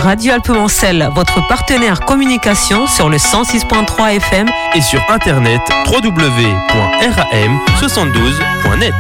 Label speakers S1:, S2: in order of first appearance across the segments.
S1: Radio Alpes-Mancel, votre partenaire communication sur le 106.3 FM
S2: et sur internet www.ram72.net.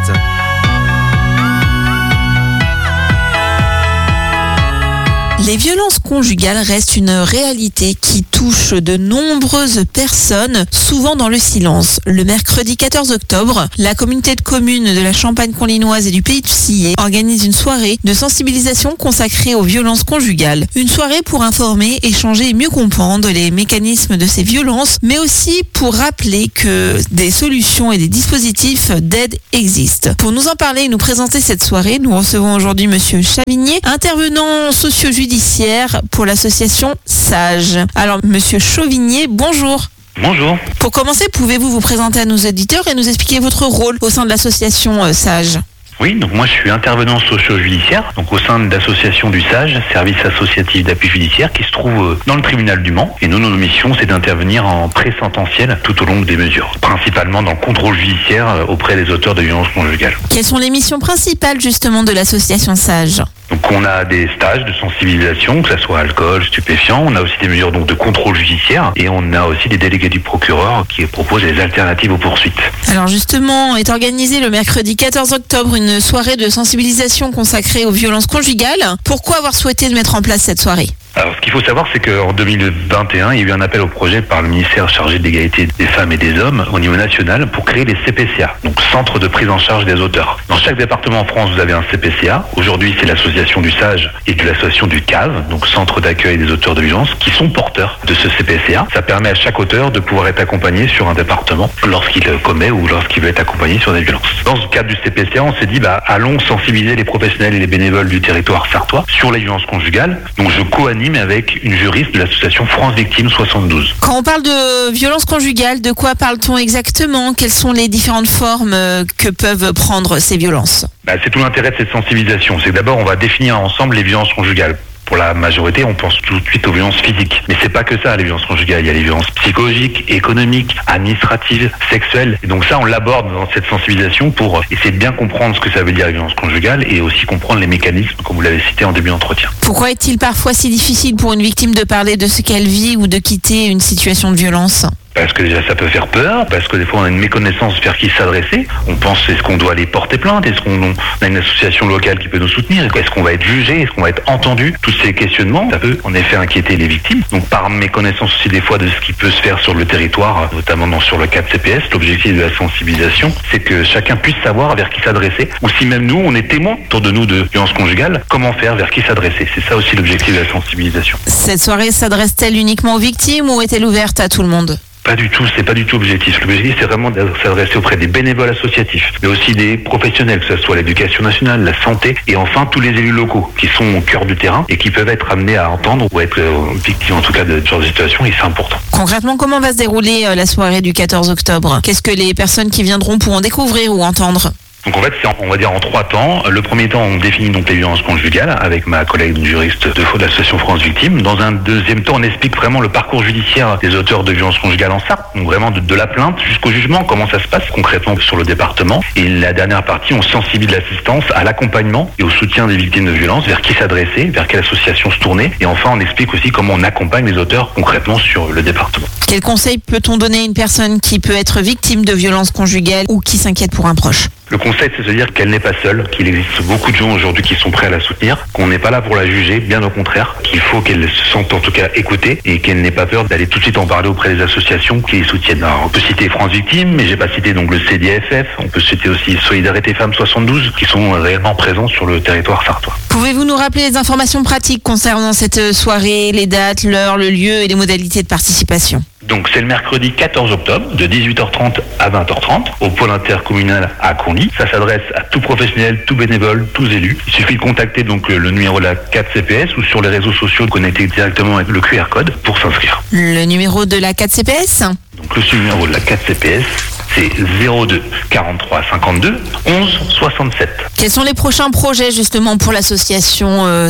S3: Les violences conjugales restent une réalité qui touche de nombreuses personnes, souvent dans le silence. Le mercredi 14 octobre, la communauté de communes de la Champagne-Conlinoise et du Pays de Sillé organise une soirée de sensibilisation consacrée aux violences conjugales. Une soirée pour informer, échanger et mieux comprendre les mécanismes de ces violences, mais aussi pour rappeler que des solutions et des dispositifs d'aide existent. Pour nous en parler et nous présenter cette soirée, nous recevons aujourd'hui Monsieur Chavigné, intervenant socio-judiciaire pour l'association SAGE. Alors, Monsieur Chavigné, bonjour.
S4: Bonjour.
S3: Pour commencer, pouvez-vous vous présenter à nos auditeurs et nous expliquer votre rôle au sein de l'association SAGE ?
S4: Oui, donc moi je suis intervenant socio-judiciaire, donc au sein de l'association du SAGE, Service associatif d'appui judiciaire, qui se trouve dans le tribunal du Mans. Et nous, notre mission, c'est d'intervenir en pré-sententiel tout au long des mesures, principalement dans le contrôle judiciaire auprès des auteurs de violences conjugales.
S3: Quelles sont les missions principales justement de l'association SAGE ?
S4: Donc on a des stages de sensibilisation, que ce soit alcool, stupéfiants, on a aussi des mesures donc de contrôle judiciaire et on a aussi des délégués du procureur qui proposent des alternatives aux poursuites.
S3: Alors justement, est organisée le mercredi 14 octobre une soirée de sensibilisation consacrée aux violences conjugales. Pourquoi avoir souhaité mettre en place cette soirée ?
S4: Alors, ce qu'il faut savoir, c'est qu'en 2021, il y a eu un appel au projet par le ministère chargé de l'égalité des femmes et des hommes au niveau national pour créer les CPCA, donc Centres de prise en charge des auteurs. Dans chaque département en France, vous avez un CPCA. Aujourd'hui, c'est l'association du SAGE et de l'association du CAV, donc Centre d'accueil des auteurs de violences, qui sont porteurs de ce CPCA. Ça permet à chaque auteur de pouvoir être accompagné sur un département lorsqu'il commet ou lorsqu'il veut être accompagné sur des violences. Dans le cadre du CPCA, on s'est dit, allons sensibiliser les professionnels et les bénévoles du territoire sartois sur les violences conjugales. Donc, je co-anime avec une juriste de l'association France Victimes 72.
S3: Quand on parle de violence conjugale, de quoi parle-t-on exactement ? Quelles sont les différentes formes que peuvent prendre ces violences ?
S4: C'est tout l'intérêt de cette sensibilisation. C'est que d'abord, on va définir ensemble les violences conjugales. Pour la majorité, on pense tout de suite aux violences physiques. Mais c'est pas que ça, les violences conjugales. Il y a les violences psychologiques, économiques, administratives, sexuelles. Et donc ça, on l'aborde dans cette sensibilisation pour essayer de bien comprendre ce que ça veut dire, les violences conjugales, et aussi comprendre les mécanismes, comme vous l'avez cité en début d'entretien.
S3: Pourquoi est-il parfois si difficile pour une victime de parler de ce qu'elle vit ou de quitter une situation de violence ?
S4: Parce que déjà ça peut faire peur, parce que des fois on a une méconnaissance vers qui s'adresser. On pense est-ce qu'on doit aller porter plainte, est-ce qu'on a une association locale qui peut nous soutenir, est-ce qu'on va être jugé, est-ce qu'on va être entendu. Tous ces questionnements, ça peut en effet inquiéter les victimes. Donc par méconnaissance aussi des fois de ce qui peut se faire sur le territoire, notamment sur le cadre CPS, l'objectif de la sensibilisation, c'est que chacun puisse savoir vers qui s'adresser, ou si même nous on est témoins autour de nous de violences conjugales, comment faire, vers qui s'adresser. C'est ça aussi l'objectif de la sensibilisation.
S3: Cette soirée s'adresse-t-elle uniquement aux victimes ou est-elle ouverte à tout le monde ?
S4: Pas du tout, c'est pas du tout l'objectif. L'objectif, c'est vraiment de s'adresser auprès des bénévoles associatifs, mais aussi des professionnels, que ce soit l'éducation nationale, la santé, et enfin tous les élus locaux qui sont au cœur du terrain et qui peuvent être amenés à entendre ou être victimes en tout cas de ce genre de situation, et c'est important.
S3: Concrètement, comment va se dérouler la soirée du 14 octobre ? Qu'est-ce que les personnes qui viendront pourront découvrir ou entendre ?
S4: Donc en fait, c'est on va dire en 3 temps. Le premier temps, on définit donc les violences conjugales avec ma collègue juriste de l'association France Victimes. Dans un deuxième temps, on explique vraiment le parcours judiciaire des auteurs de violences conjugales en Sarthe. Donc vraiment de la plainte jusqu'au jugement, comment ça se passe concrètement sur le département. Et la dernière partie, on sensibilise l'assistance à l'accompagnement et au soutien des victimes de violences, vers qui s'adresser, vers quelle association se tourner. Et enfin, on explique aussi comment on accompagne les auteurs concrètement sur le département.
S3: Quel conseil peut-on donner à une personne qui peut être victime de violences conjugales ou qui s'inquiète pour un proche ?
S4: Le conseil, c'est de se dire qu'elle n'est pas seule, qu'il existe beaucoup de gens aujourd'hui qui sont prêts à la soutenir, qu'on n'est pas là pour la juger, bien au contraire, qu'il faut qu'elle se sente en tout cas écoutée et qu'elle n'ait pas peur d'aller tout de suite en parler auprès des associations qui les soutiennent. Alors, on peut citer France Victimes, mais j'ai pas cité donc le CDFF, on peut citer aussi Solidarité Femmes 72, qui sont réellement présents sur le territoire sartois.
S3: Pouvez-vous nous rappeler les informations pratiques concernant cette soirée, les dates, l'heure, le lieu et les modalités de participation ?
S4: Donc c'est le mercredi 14 octobre de 18h30 à 20h30 au pôle intercommunal à Conly. Ça s'adresse à tout professionnel, tout bénévole, tous élus. Il suffit de contacter donc le numéro de la 4 CPS ou sur les réseaux sociaux, de connecter directement avec le QR code pour s'inscrire.
S3: Le numéro de la 4 CPS ?
S4: Donc le numéro de la 4 CPS, c'est 02 43 52 11 67.
S3: Quels sont les prochains projets justement pour l'association SAGE ?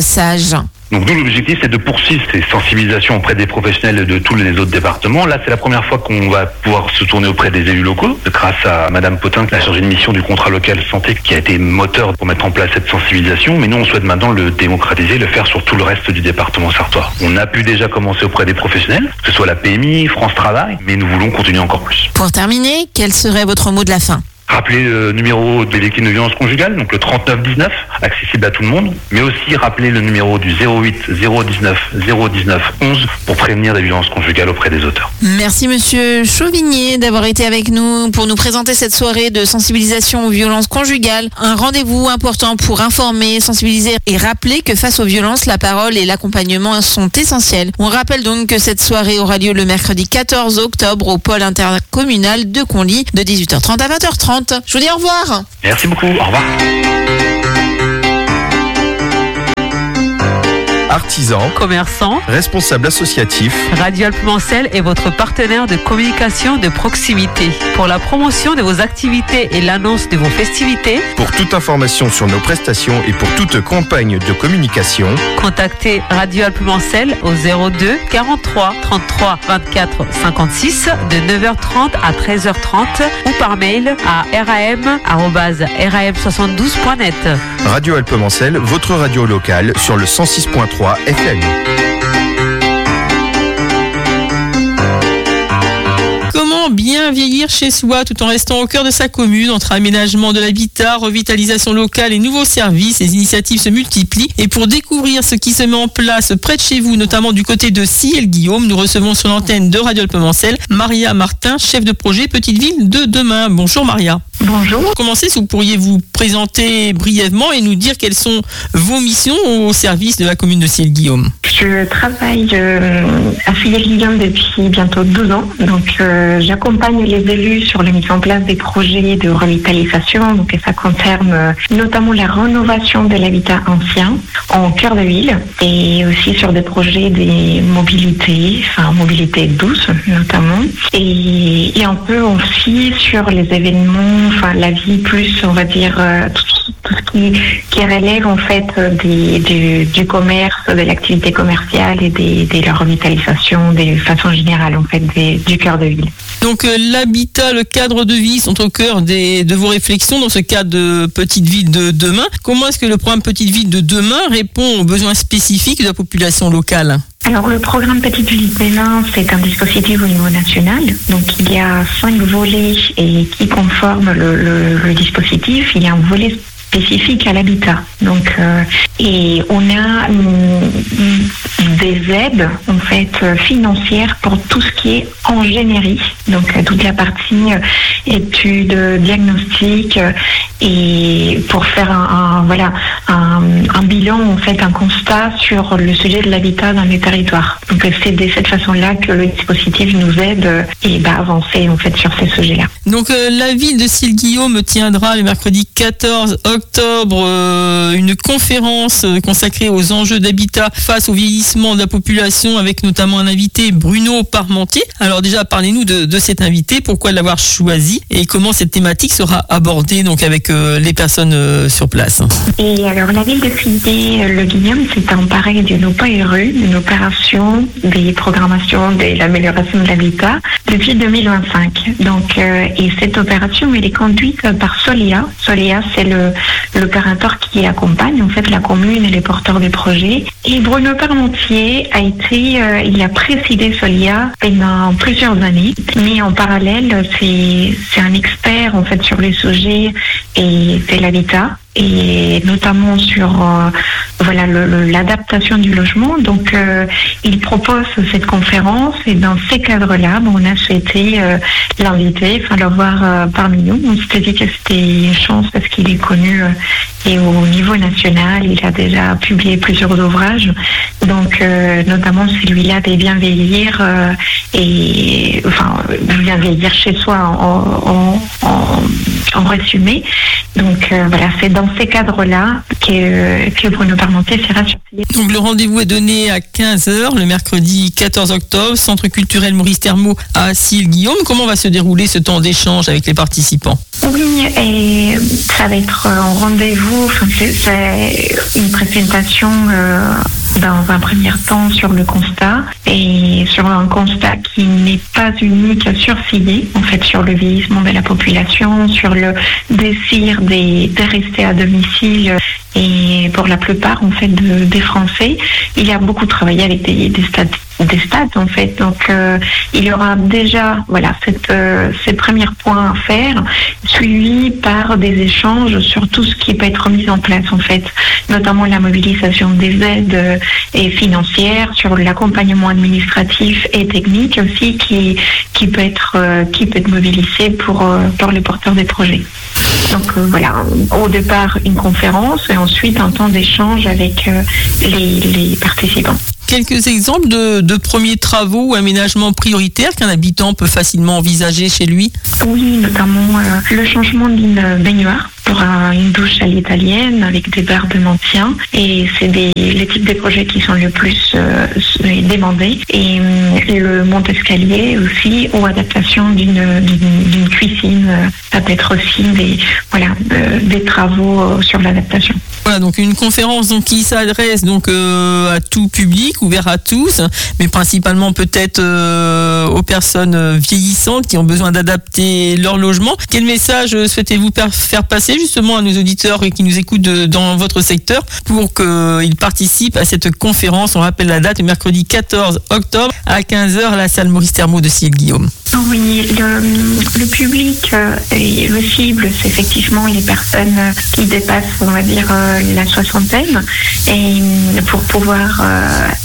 S4: Donc nous, l'objectif, c'est de poursuivre ces sensibilisations auprès des professionnels de tous les autres départements. Là, c'est la première fois qu'on va pouvoir se tourner auprès des élus locaux, grâce à Madame Potin, la chargée de mission du contrat local santé, qui a été moteur pour mettre en place cette sensibilisation. Mais nous, on souhaite maintenant le démocratiser, le faire sur tout le reste du département sarthois. On a pu déjà commencer auprès des professionnels, que ce soit la PMI, France Travail, mais nous voulons continuer encore plus.
S3: Pour terminer, quel serait votre mot de la fin ?
S4: Rappeler le numéro des victimes de violences conjugales, donc le 3919, accessible à tout le monde, mais aussi rappeler le numéro du 08 019 019 11 pour prévenir des violences conjugales auprès des auteurs.
S3: Merci Monsieur Chauvigné d'avoir été avec nous pour nous présenter cette soirée de sensibilisation aux violences conjugales. Un rendez-vous important pour informer, sensibiliser et rappeler que face aux violences, la parole et l'accompagnement sont essentiels. On rappelle donc que cette soirée aura lieu le mercredi 14 octobre au pôle intercommunal de Conly de 18h30 à 20h30. Je vous dis au revoir.
S4: Merci beaucoup, au revoir.
S2: Artisans,
S1: Commerçants,
S2: responsables associatifs,
S1: Radio Alpes-Mancel est votre partenaire de communication de proximité. Pour la promotion de vos activités et l'annonce de vos festivités,
S2: pour toute information sur nos prestations et pour toute campagne de communication,
S1: contactez Radio Alpes-Mancel au 02 43 33 24 56 de 9h30 à 13h30 ou par mail à ram@ram72.net.
S2: Radio Alpes-Mancel, votre radio locale sur le 106.3 FM.
S5: Comment bien vieillir chez soi tout en restant au cœur de sa commune? Entre aménagement de l'habitat, revitalisation locale et nouveaux services, les initiatives se multiplient. Et pour découvrir ce qui se met en place près de chez vous, notamment du côté de Ciel-Guillaume, nous recevons sur l'antenne de Radio Alpes-Mancel Maria Martin, chef de projet Petite Ville de demain. Bonjour Maria.
S6: Bonjour.
S5: Pour commencer, si vous pourriez vous présenter brièvement et nous dire quelles sont vos missions au service de la commune de Ciel-Guillaume.
S6: Je travaille à Ciel-Guillaume depuis bientôt 12 ans. Donc, j'accompagne les élus sur la mise en place des projets de revitalisation. Donc, et ça concerne notamment la rénovation de l'habitat ancien en cœur de ville et aussi sur des projets de mobilité, mobilité douce notamment. Et un peu aussi sur les événements, la vie plus, on va dire, tout ce qui relève en fait du commerce, de l'activité commerciale et de la revitalisation de façon générale en fait du cœur de ville.
S5: Donc l'habitat, le cadre de vie sont au cœur de vos réflexions dans ce cadre de Petite Ville de demain. Comment est-ce que le programme Petite Ville de demain répond aux besoins spécifiques de la population locale ?
S6: Alors le programme Petite Ville de demain, c'est un dispositif au niveau national. Donc il y a 5 volets et qui conforment le dispositif. Il y a un volet spécifique à l'habitat. Donc, et on a des aides en fait financières pour tout ce qui est ingénierie. Donc toute la partie études, diagnostic et pour faire un bilan en fait, un constat sur le sujet de l'habitat dans les territoires. Donc c'est de cette façon-là que le dispositif nous aide et à avancer en fait sur ces sujets-là.
S5: Donc la ville de Ciel-Guillaume tiendra le mercredi 14 octobre une conférence consacrée aux enjeux d'habitat face au vieillissement de la population avec notamment un invité, Bruno Parmentier. Alors déjà parlez-nous de cet invité, pourquoi l'avoir choisi et comment cette thématique sera abordée donc avec les personnes sur place.
S6: Et alors la ville de Ciel-Guillaume s'est emparée d'une OPERU, une opération des programmations de l'amélioration de l'habitat depuis 2025. Donc et cette opération elle est conduite par Solia. Solia c'est l'opérateur qui accompagne en fait la commune et les porteurs des projets. Et Bruno Parmentier il a présidé Solia pendant plusieurs années, mais en parallèle c'est un expert en fait sur les sujets et de l'habitat et notamment sur l'adaptation du logement. Donc il propose cette conférence et dans ces cadres-là, on a souhaité l'inviter, le voir parmi nous. On s'était dit que c'était une chance parce qu'il est connu et au niveau national, il a déjà publié plusieurs ouvrages. Donc notamment celui-là des bien vieillir bien vieillir chez soi en résumé. Donc c'est dans ces cadres-là que Bruno Parmentier sera sur Ciel.
S5: Donc le rendez-vous est donné à 15h le mercredi 14 octobre, Centre culturel Maurice Thermeau à Ciel-Guillaume. Comment va se dérouler ce temps d'échange avec les participants ?
S6: Oui, et ça va être un rendez-vous, c'est une présentation dans un premier temps sur le constat, et sur un constat qui n'est pas unique sur CIE, en fait, sur le vieillissement de la population, sur le désir de rester à domicile. Et pour la plupart, en fait, des Français, il y a beaucoup travaillé avec des stats, en fait. Donc, il y aura déjà, ces premiers points à faire, suivis par des échanges sur tout ce qui peut être mis en place, en fait, notamment la mobilisation des aides et financières, sur l'accompagnement administratif et technique aussi, qui peut être mobilisé pour les porteurs des projets. Donc au départ une conférence et ensuite un temps d'échange avec les participants.
S5: Quelques exemples de premiers travaux ou aménagements prioritaires qu'un habitant peut facilement envisager chez lui?
S6: Oui, notamment le changement d'une baignoire pour une douche à l'italienne avec des barres de maintien, et c'est les types de projets qui sont le plus demandés, et le monte-escalier aussi, ou adaptation d'une cuisine, ça peut être aussi des travaux sur l'adaptation.
S5: Voilà, donc une conférence qui s'adresse à tout public, ouvert à tous, mais principalement peut-être aux personnes vieillissantes qui ont besoin d'adapter leur logement. Quel message souhaitez-vous faire passer justement à nos auditeurs qui nous écoutent dans votre secteur pour qu'ils participent à cette conférence? On rappelle la date, le mercredi 14 octobre à 15h à la salle Maurice Thermaud de Ciel-Guillaume.
S6: Oui, le public et le cible, c'est effectivement les personnes qui dépassent, on va dire, la soixantaine, et pour pouvoir